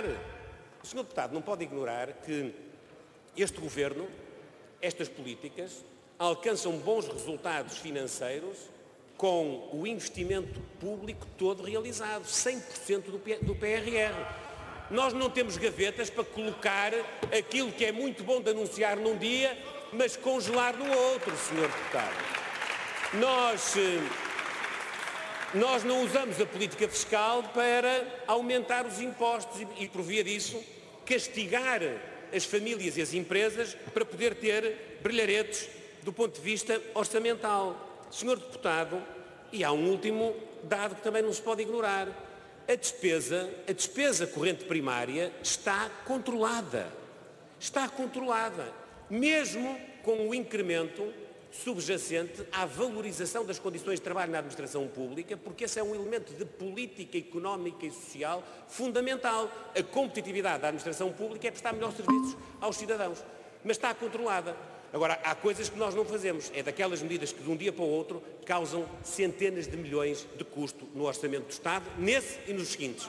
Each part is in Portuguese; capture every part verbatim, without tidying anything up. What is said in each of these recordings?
O senhor Deputado não pode ignorar que este Governo, estas políticas, alcançam bons resultados financeiros com o investimento público todo realizado, cem por cento do P R R. Nós não temos gavetas para colocar aquilo que é muito bom de anunciar num dia, mas congelar no outro, senhor Deputado. Nós, nós não usamos a política fiscal para aumentar os impostos e, por via disso, castigar as famílias e as empresas para poder ter brilharetes do ponto de vista orçamental. Senhor Deputado, e há um último dado que também não se pode ignorar. A despesa, a despesa corrente primária está controlada. Está controlada, mesmo com o incremento subjacente à valorização das condições de trabalho na administração pública, porque esse é um elemento de política económica e social fundamental. A competitividade da administração pública é prestar melhores serviços aos cidadãos, mas está controlada. Agora, há coisas que nós não fazemos, é daquelas medidas que de um dia para o outro causam centenas de milhões de custo no orçamento do Estado, nesse e nos seguintes.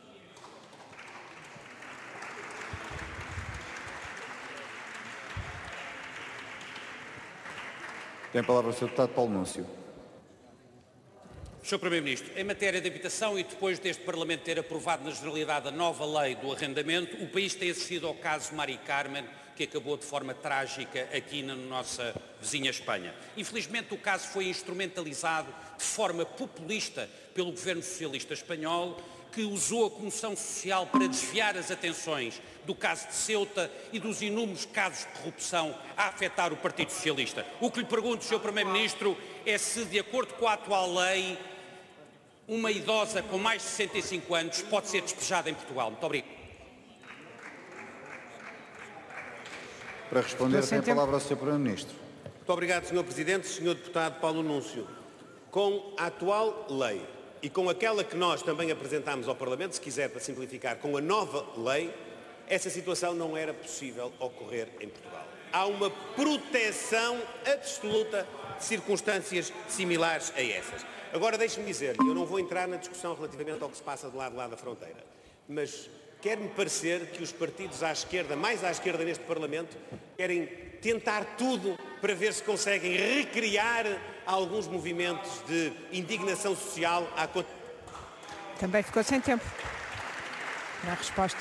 Tem a palavra o senhor Deputado Paulo Núncio. senhor Primeiro-Ministro, em matéria de habitação e depois deste Parlamento ter aprovado na generalidade a nova lei do arrendamento, o país tem assistido ao caso Mari Carmen, que acabou de forma trágica aqui na nossa vizinha Espanha. Infelizmente o caso foi instrumentalizado de forma populista pelo governo socialista espanhol, que usou a comoção social para desviar as atenções do caso de Ceuta e dos inúmeros casos de corrupção a afetar o Partido Socialista. O que lhe pergunto, senhor Primeiro-Ministro, é se, de acordo com a atual lei, uma idosa com mais de sessenta e cinco anos pode ser despejada em Portugal. Muito obrigado. Para responder, tem a palavra ao senhor Primeiro-Ministro. Muito obrigado, senhor Presidente. senhor Deputado Paulo Núncio, com a atual lei e com aquela que nós também apresentámos ao Parlamento, se quiser para simplificar, com a nova lei, essa situação não era possível ocorrer em Portugal. Há uma proteção absoluta de circunstâncias similares a essas. Agora, deixe-me dizer, eu não vou entrar na discussão relativamente ao que se passa de lado de lá da fronteira, mas quer-me parecer que os partidos à esquerda, mais à esquerda neste Parlamento, querem tentar tudo para ver se conseguem recriar alguns movimentos de indignação social à... Também ficou sem tempo na resposta.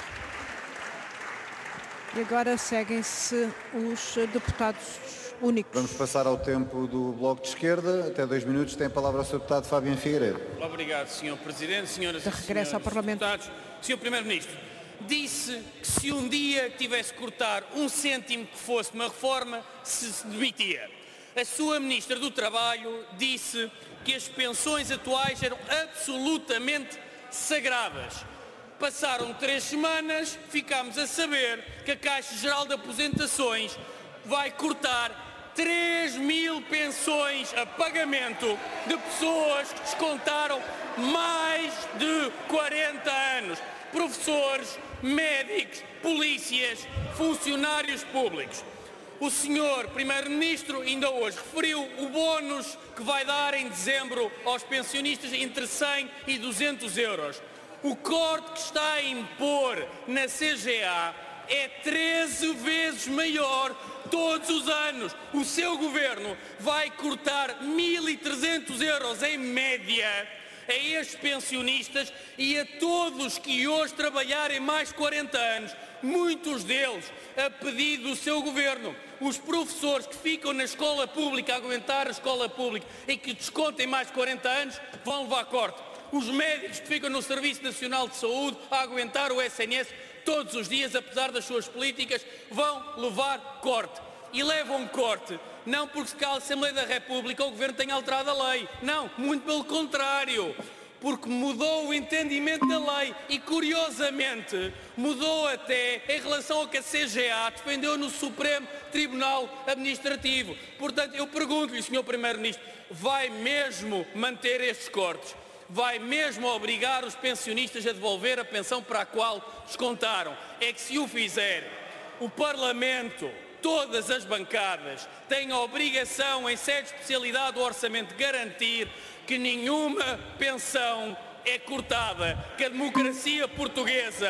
E agora seguem-se os deputados únicos. Vamos passar ao tempo do Bloco de Esquerda. Até dois minutos tem a palavra o senhor Deputado Fábio Figueiredo. Obrigado, senhor Presidente, senhoras De e regresso senhores ao Parlamento. deputados. senhor Primeiro-Ministro, disse que se um dia tivesse que cortar um cêntimo que fosse uma reforma, se demitia. A sua Ministra do Trabalho disse que as pensões atuais eram absolutamente sagradas. Passaram três semanas, ficámos a saber que a Caixa Geral de Aposentações vai cortar três mil pensões a pagamento de pessoas que descontaram mais de quarenta anos. Professores, médicos, polícias, funcionários públicos. O senhor Primeiro-Ministro ainda hoje referiu o bónus que vai dar em dezembro aos pensionistas entre cem e duzentos euros. O corte que está a impor na C G A é treze vezes maior todos os anos. O seu governo vai cortar mil e trezentos euros em média a estes pensionistas e a todos que hoje trabalharem mais de quarenta anos, muitos deles a pedido do seu governo. Os professores que ficam na escola pública a aguentar a escola pública e que descontem mais de quarenta anos vão levar corte. Os médicos que ficam no Serviço Nacional de Saúde a aguentar o S N S todos os dias, apesar das suas políticas, vão levar corte. E levam corte não porque se cala a Assembleia da República ou o Governo tenha alterado a lei. Não, muito pelo contrário. Porque mudou o entendimento da lei e, curiosamente, mudou até em relação ao que a C G A defendeu no Supremo Tribunal Administrativo. Portanto, eu pergunto-lhe, senhor Primeiro-Ministro, vai mesmo manter estes cortes? Vai mesmo obrigar os pensionistas a devolver a pensão para a qual descontaram? É que se o fizer, o Parlamento, todas as bancadas, têm a obrigação, em sede de especialidade do orçamento, de garantir que nenhuma pensão é cortada, que a democracia portuguesa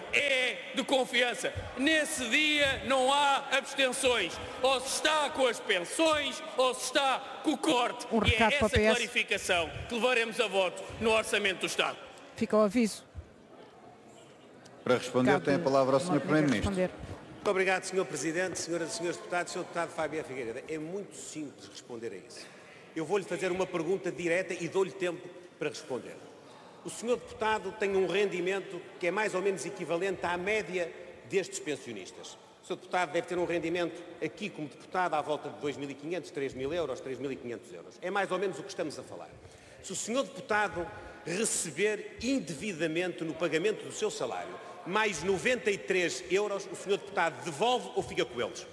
é de confiança. Nesse dia não há abstenções. Ou se está com as pensões ou se está com o corte. Um e é recado para essa o P S. clarificação que levaremos a voto no Orçamento do Estado. Fica o aviso. Para responder, Cabe tem a palavra ao senhor Montenegro Primeiro-Ministro. responder. Muito obrigado, senhor Presidente, senhoras e senhores deputados, senhor Deputado Fábio Figueiredo. É muito simples responder a isso. Eu vou-lhe fazer uma pergunta direta e dou-lhe tempo para responder. O senhor Deputado tem um rendimento que é mais ou menos equivalente à média destes pensionistas. O senhor Deputado deve ter um rendimento, aqui como deputado, à volta de dois mil e quinhentos, três mil euros, três mil e quinhentos euros. É mais ou menos o que estamos a falar. Se o senhor Deputado receber indevidamente no pagamento do seu salário mais noventa e três euros, o senhor Deputado devolve ou fica com eles?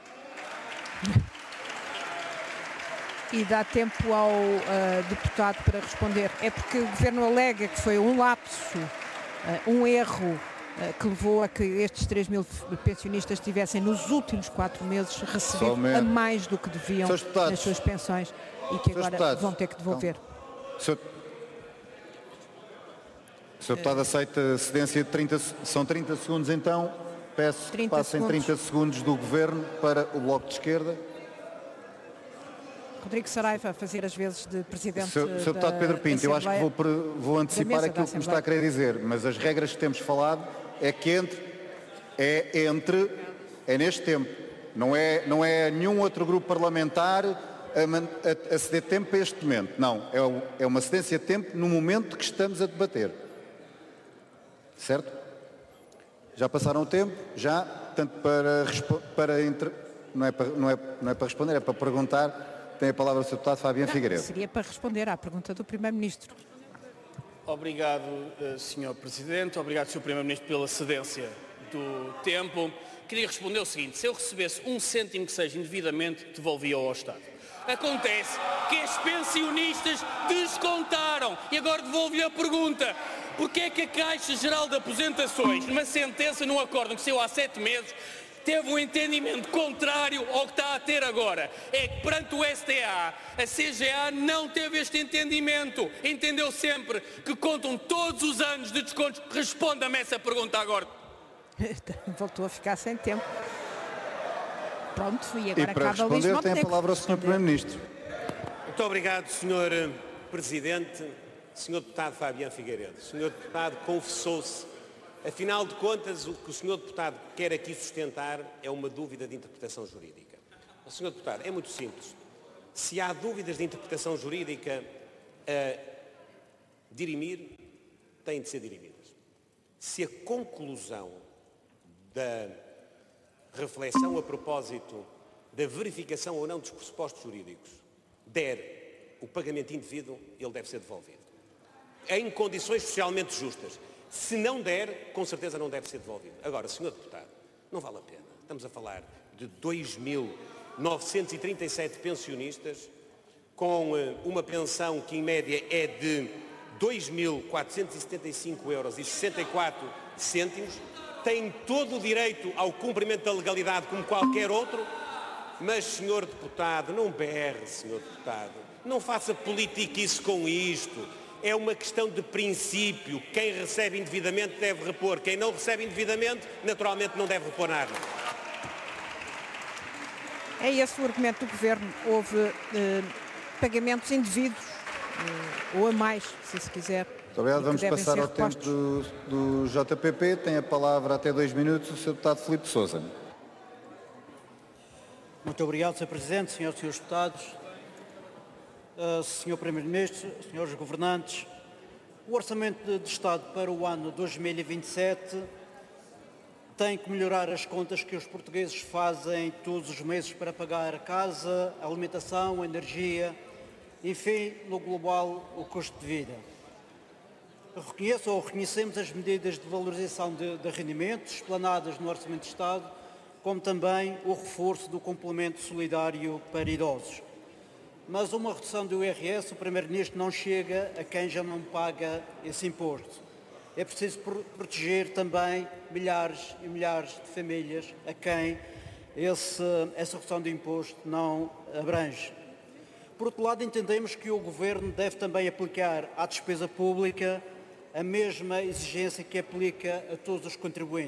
E dá tempo ao uh, deputado para responder. É porque o Governo alega que foi um lapso, uh, um erro, uh, que levou a que estes três mil pensionistas tivessem nos últimos quatro meses recebido Somente. a mais do que deviam nas suas pensões e que agora deputados, vão ter que devolver. Senhor, o senhor Deputado aceita a cedência de trinta, são trinta segundos então, peço que trinta passem segundos. trinta segundos do Governo para o Bloco de Esquerda. Rodrigo Saraiva a fazer as vezes de Presidente senhor da senhor Deputado Pedro Pinto, eu acho que vou, pre- vou antecipar mesa aquilo da que me está a querer dizer, mas as regras que temos falado é que entre, é entre, é neste tempo, não é, não é nenhum outro grupo parlamentar a, man- a, a ceder tempo para este momento, não, é, o- é uma cedência de tempo no momento que estamos a debater. Certo? Já passaram o tempo? Já? Portanto, para, respo- para entre- não, é para, não, é, não é para responder, é para perguntar. Tem a palavra o senhor Deputado Fábio Figueiredo. Seria para responder à pergunta do Primeiro-Ministro. Obrigado, senhor Presidente. Obrigado, senhor Primeiro-Ministro, pela cedência do tempo. Queria responder o seguinte: se eu recebesse um cêntimo que seja indevidamente, devolvia ao Estado. Acontece que os pensionistas descontaram. E agora devolvo-lhe a pergunta. Porquê é que a Caixa Geral de Aposentações, numa sentença, num acórdão que saiu há sete meses, teve um entendimento contrário ao que está a ter agora? É que perante o S T A, a C G A não teve este entendimento. Entendeu sempre que contam todos os anos de descontos. Responda-me essa pergunta agora. Voltou a ficar sem tempo. Pronto, e E agora para cabe a Luís responder tem a Montenegro. palavra o senhor Primeiro-Ministro. Muito obrigado, senhor Presidente. senhor Deputado Fábio Figueiredo, o senhor Deputado confessou-se. Afinal de contas, o que o senhor Deputado quer aqui sustentar é uma dúvida de interpretação jurídica. O senhor Deputado, é muito simples. Se há dúvidas de interpretação jurídica a dirimir, têm de ser dirimidas. Se a conclusão da reflexão a propósito da verificação ou não dos pressupostos jurídicos der o pagamento indevido, ele deve ser devolvido. Em condições socialmente justas. Se não der, com certeza não deve ser devolvido. Agora, senhor Deputado, não vale a pena. Estamos a falar de dois mil novecentos e trinta e sete pensionistas com uma pensão que em média é de dois mil quatrocentos e setenta e cinco euros e sessenta e quatro cêntimos, têm todo o direito ao cumprimento da legalidade como qualquer outro, mas, senhor Deputado, não berre, senhor Deputado, não faça politiquice com isto. É uma questão de princípio. Quem recebe indevidamente deve repor. Quem não recebe indevidamente, naturalmente não deve repor nada. É esse o argumento do Governo. Houve eh, pagamentos indevidos, eh, ou a mais, se se quiser. Muito obrigado. Vamos devem passar ser ao tempo repostos. do, do J P P. Tem a palavra até dois minutos o senhor Deputado Filipe Sousa. Muito obrigado, senhor Presidente, senhoras e senhores deputados, uh, senhor Primeiro-Ministro, senhores governantes. O Orçamento de, de Estado para o ano dois mil e vinte e sete tem que melhorar as contas que os portugueses fazem todos os meses para pagar a casa, a alimentação, a energia, enfim, no global, o custo de vida. Reconheço ou reconhecemos as medidas de valorização de, de rendimentos explanadas no Orçamento de Estado, como também o reforço do complemento solidário para idosos. Mas uma redução do I R S, o Primeiro-Ministro, não chega a quem já não paga esse imposto. É preciso proteger também milhares e milhares de famílias a quem esse, essa redução do imposto não abrange. Por outro lado, entendemos que o Governo deve também aplicar à despesa pública a mesma exigência que aplica a todos os contribuintes.